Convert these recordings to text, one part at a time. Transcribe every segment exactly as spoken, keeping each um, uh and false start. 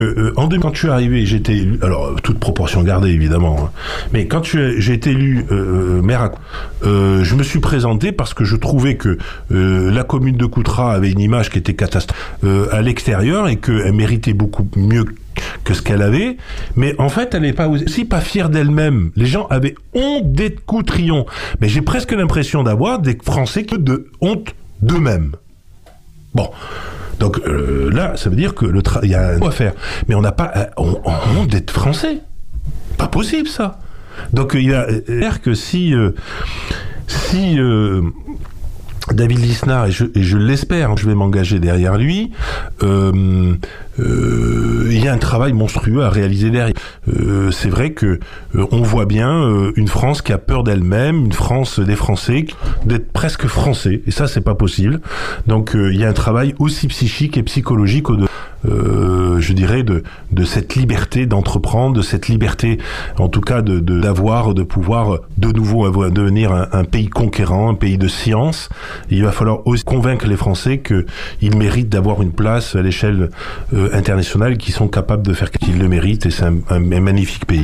Euh, en deux, quand je suis arrivé, j'étais élu, alors toute proportion gardée évidemment, hein, mais quand je, j'ai été élu euh, maire, euh, je me suis présenté parce que je trouvais que euh, la commune de Coutras avait une image qui était catastrophique euh, à l'extérieur et qu'elle méritait beaucoup mieux que ce qu'elle avait, mais en fait elle n'est pas aussi pas fière d'elle-même. Les gens avaient honte d'être Coutrions, mais j'ai presque l'impression d'avoir des Français qui ont de honte d'eux-mêmes. Bon. Donc euh, là, ça veut dire que le tra- y a un truc à faire, mais on n'a pas, euh, on, on honte d'être français. Pas possible ça. Donc il y a l'air que si euh, si euh, David Lisnard, et je, et je l'espère, je vais m'engager derrière lui, euh, euh, il y a un travail monstrueux à réaliser derrière. Euh, c'est vrai que euh, on voit bien euh, une France qui a peur d'elle-même, une France des Français, d'être presque français, et ça c'est pas possible. Donc euh, il y a un travail aussi psychique et psychologique au de Euh, je dirais de de cette liberté d'entreprendre, de cette liberté, en tout cas de, de d'avoir, de pouvoir de nouveau avoir, devenir un, un pays conquérant, un pays de science. Et il va falloir aussi convaincre les Français que ils méritent d'avoir une place à l'échelle euh, internationale, qu'ils sont capables de faire, qu'ils le méritent, et c'est un, un, un magnifique pays.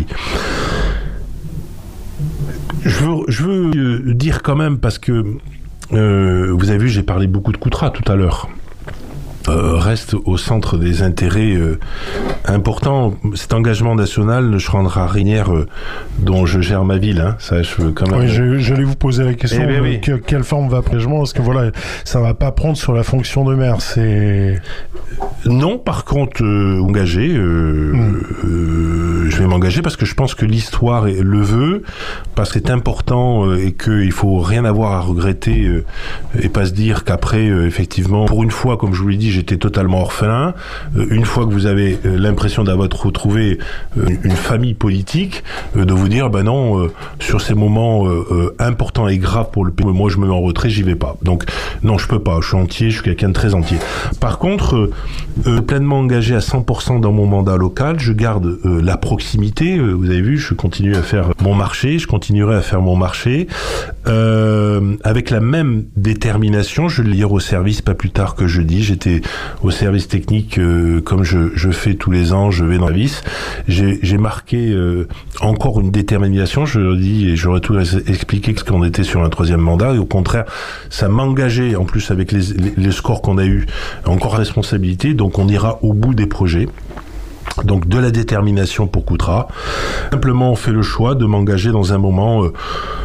Je veux, je veux dire quand même, parce que euh, vous avez vu, j'ai parlé beaucoup de Coutras tout à l'heure. Euh, reste au centre des intérêts euh, importants. Cet engagement national ne rendra Rinière euh, dont je gère ma ville. Hein. Ça, je veux quand même. Oui, je, j'allais vous poser la question. Eh bien, oui. que, quelle forme va prendre, parce que voilà, ça va pas prendre sur la fonction de maire. C'est non. Par contre, euh, engagé. Euh, mm. euh, je vais m'engager parce que je pense que l'histoire le veut, parce que c'est important euh, et qu'il faut rien avoir à regretter euh, et pas se dire qu'après, euh, effectivement, pour une fois, comme je vous l'ai dit, j'étais totalement orphelin. Euh, une fois que vous avez euh, l'impression d'avoir retrouvé euh, une famille politique, euh, de vous dire, ben non, euh, sur ces moments euh, euh, importants et graves pour le pays, moi je me mets en retrait, j'y vais pas. Donc non, je peux pas. Je suis entier, je suis quelqu'un de très entier. Par contre, euh, euh, pleinement engagé à cent pour cent dans mon mandat local, je garde euh, la proximité. Euh, vous avez vu, je continue à faire mon marché, je continuerai à faire mon marché euh, avec la même détermination. Je vais le lire au service pas plus tard que jeudi. J'étais au service technique, euh, comme je, je fais tous les ans, je vais dans le service. J'ai, j'ai marqué euh, encore une détermination, je le dis, et j'aurais tout expliqué ce qu'on était sur un troisième mandat, et au contraire, ça m'engageait, en plus avec les, les, les scores qu'on a eu, encore responsabilité, donc on ira au bout des projets. Donc de la détermination pour Coutras. Simplement, on fait le choix de m'engager dans un moment euh,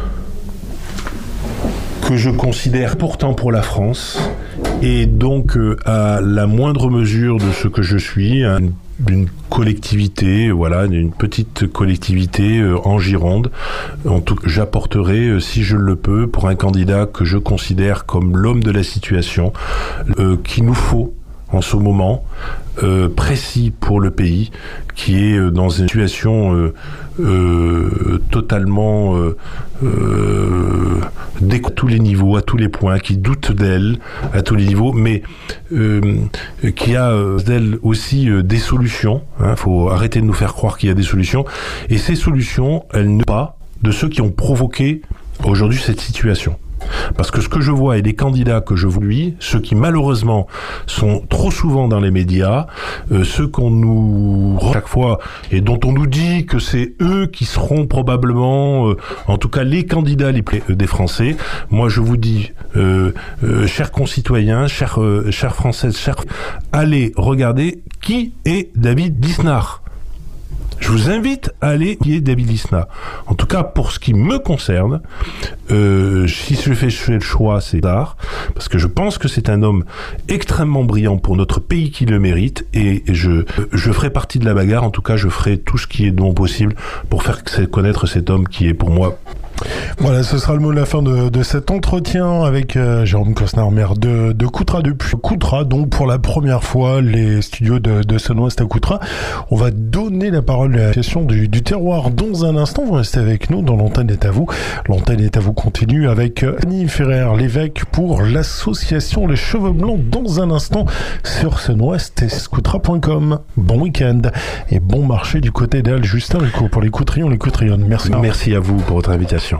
que je considère important pour la France, et donc euh, à la moindre mesure de ce que je suis, une, une collectivité, voilà, une petite collectivité euh, en Gironde. En tout cas, j'apporterai, euh, si je le peux, pour un candidat que je considère comme l'homme de la situation, euh, qu'il nous faut en ce moment euh, précis pour le pays, qui est euh, dans une situation euh, euh, totalement euh, euh, à tous les niveaux, à tous les points, qui doute d'elle à tous les niveaux, mais euh, qui a euh, d'elle aussi euh, des solutions. Il hein, faut arrêter de nous faire croire qu'il y a des solutions. Et ces solutions, elles ne sont pas de ceux qui ont provoqué aujourd'hui cette situation. Parce que ce que je vois et les candidats que je vois, lui, ceux qui malheureusement sont trop souvent dans les médias, euh, ceux qu'on nous chaque fois et dont on nous dit que c'est eux qui seront probablement, euh, en tout cas les candidats les plus euh, des Français. Moi, je vous dis, euh, euh, chers concitoyens, chers euh, chères Françaises, chers, allez regarder qui est David Lisnard. Je vous invite à aller qui est David Lisnard. En tout cas, pour ce qui me concerne, euh, si je fais, je fais le choix, c'est tard, parce que je pense que c'est un homme extrêmement brillant pour notre pays qui le mérite, et je, je ferai partie de la bagarre. En tout cas, je ferai tout ce qui est de mon possible pour faire connaître cet homme qui est pour moi. Voilà, ce sera le mot de la fin de, de cet entretien avec euh, Jérôme Cosnard, maire de, de Coutras depuis Coutras, donc pour la première fois les studios de, de Sun-Ouest à Coutras. On va donner la parole à la question du, du terroir dans un instant. Vous restez avec nous dans l'antenne est à vous. L'antenne est à vous continue avec Annie Ferrer, l'évêque pour l'association Les Cheveux Blancs dans un instant sur Sun-Ouest et coutras point com. Bon week-end et bon marché du côté d'Al Justin Rico pour les Coutrions, les Coutrionnes. Merci. Merci à vous pour votre invitation.